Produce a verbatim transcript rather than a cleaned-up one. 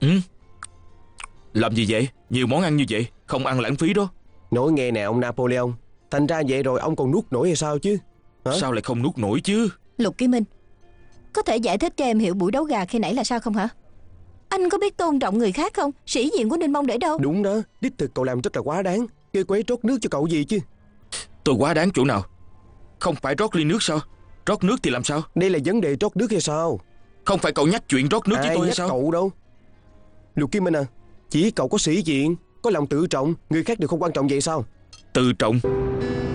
Ừ. Làm gì vậy? Nhiều món ăn như vậy, không ăn lãng phí đó. Nói nghe nè ông Napoleon, thành ra vậy rồi ông còn nuốt nổi hay sao chứ? Hả? Sao lại không nuốt nổi chứ? Lục Kim Minh, có thể giải thích cho em hiểu buổi đấu gà khi nãy là sao không hả? Anh có biết tôn trọng người khác không? Sĩ diện của Ninh Mông để đâu? Đúng đó, đích thực cậu làm rất là quá đáng. Kêu quấy rót nước cho cậu gì chứ? Tôi quá đáng chỗ nào? Không phải rót ly nước sao? Rót nước thì làm sao? Đây là vấn đề rót nước hay sao? Không phải cậu nhắc chuyện rót nước với Ai tôi hay nhắc sao? cậu đâu. Lục Kim Minh à, chỉ cậu có sĩ diện, có lòng tự trọng, người khác đều không quan trọng vậy sao? Tự trọng?